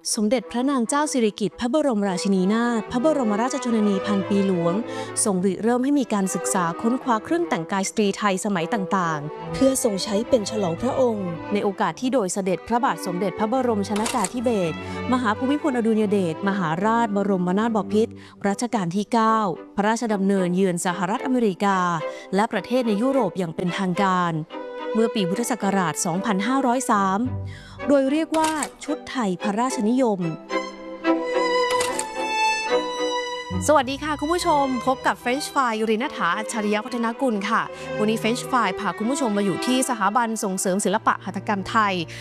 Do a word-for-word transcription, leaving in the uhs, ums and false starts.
สมเด็จพระนางเจ้าสิริกิติ์พระบรมราชินีนาถพระบรมราชชนนีพันปีหลวงทรงริเริ่มให้มีการศึกษาค้นคว้าเครื่องแต่งกายสตรีไทยสมัยต่างๆเพื่อทรงใช้เป็นฉลองพระองค์ในโอกาสที่โดยเสด็จพระบาทสมเด็จพระบรมชนกาธิเบศรมหาภูมิพลอดุลยเดชมหาราชบรมนาถบพิตรรัชกาลที่ เก้า พระราชดำเนินเยือนสหรัฐอเมริกาและประเทศในยุโรปอย่างเป็นทางการเมื่อปีพุทธศักราช สองพันห้าร้อยสาม โดยเรียกว่าชุดไทยพระราชนิยมสวัสดีค่ะคุณผู้ชมพบกับ French Fry ยุริณฐาอัจฉริยะวัฒนกุลค่ะวันนี้ French Fry พาคุณผู้ชมมาอยู่ที่สถาบันส่งเสริมศิลปะหัตถกรรมไทย